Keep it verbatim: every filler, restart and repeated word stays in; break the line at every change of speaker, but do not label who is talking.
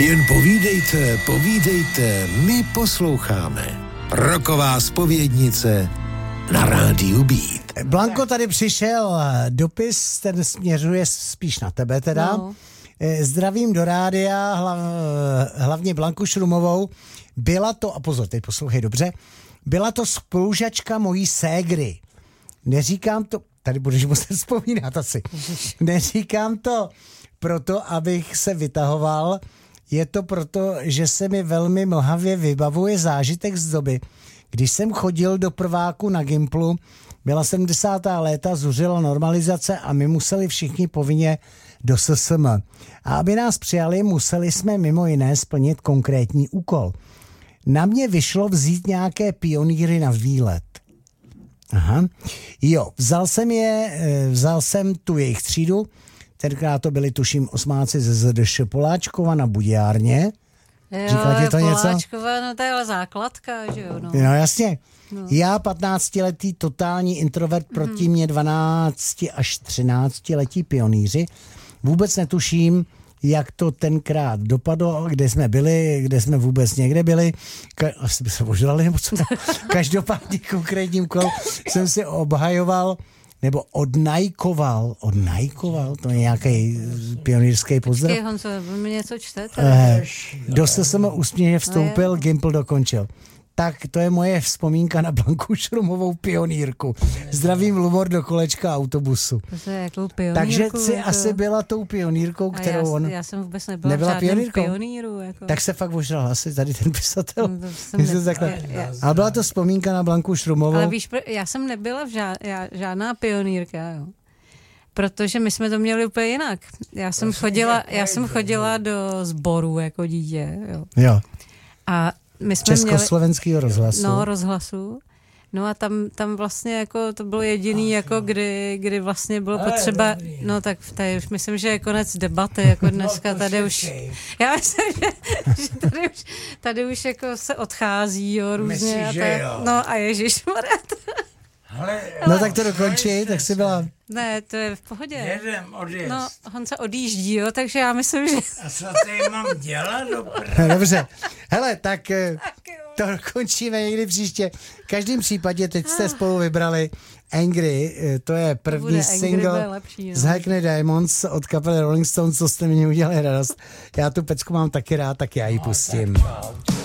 Jen povídejte, povídejte, my posloucháme. Roková zpovědnice na rádiu Beat.
Blanko, tady přišel dopis, ten směřuje spíš na tebe teda. No. Zdravím do rádia, hlav, hlavně Blanku Šrumovou. Byla to, a pozor, teď poslouchej dobře, byla to spolužačka mojí ségry. Neříkám to, tady budeš muset vzpomínat asi. Neříkám to proto, abych se vytahoval, je to proto, že se mi velmi mlhavě vybavuje zážitek z doby, když jsem chodil do prváku na Gimplu, byla sedmdesátá léta, zuřila normalizace a my museli všichni povinně do S S M. A aby nás přijali, museli jsme mimo jiné splnit konkrétní úkol. Na mě vyšlo vzít nějaké pionýry na výlet. Aha. Jo, vzal jsem je, vzal jsem tu jejich třídu, tenkrát to byli tuším osmáci ze Z D Š Poláčkova na Budějárně. Říká ti to něco?
Poláčkova, no to je ale základka, že jo. No,
no jasně. No. Já patnáctiletý totální introvert, mm. proti mě dvanácti až třináctiletí pionýři. Vůbec netuším, jak to tenkrát dopadlo, kde jsme byli, kde jsme vůbec někde byli. Ka- asi by se ožrali, nebo co? Každopádně konkrétním kol jsem si obhajoval nebo odnajkoval, odnajkoval, to je nějaký pionýrský pozdrav.
Počkej, Honzo, mi něco čtete?
Eh, do se jsem úsměvně vstoupil, Gimpl dokončil. Tak to je moje vzpomínka na Blanku Šrumovou pionýrku. Zdravím Lumor do kolečka autobusu.
To je jakou pionýrku.
Takže si
jako...
asi byla tou pionýrkou, kterou
já,
on...
Já jsem vůbec nebyla,
nebyla pionýrkou.
pionýru. Jako...
Tak se fakt ožral asi tady ten pisatel.
No, ne...
takhle...
já, já...
Ale byla to vzpomínka na Blanku Šrumovou.
Ale víš, já jsem nebyla v žád... já, žádná pionýrka, jo. Protože my jsme to měli úplně jinak. Já jsem chodila, já jsem chodila do sboru jako dítě, jo.
Jo.
A my jsme
Československého
měli,
rozhlasu.
No, rozhlasu. No a tam, tam vlastně jako to bylo jediný, jako kdy, kdy vlastně bylo potřeba, no tak tady už myslím, že je konec debaty, jako dneska tady už, já myslím, že, že tady už, tady už jako se odchází, jo, různě.
Myslíš,
a tak, no a ježišmarja.
No tak to dokončí, tak si byla...
Ne, to je v pohodě.
Jedem odjezd.
No, Honza odjíždí, jo, takže já myslím, že...
A co tady mám dělat do prv...
Dobře. Hele, tak to končíme někdy příště. V každém případě teď jste spolu vybrali Angry, to je první
to
single
lepší, no.
z Hackney Diamonds od kapely Rolling Stones, co jste mě udělali radost. Já tu pecku mám taky rád, tak já ji pustím.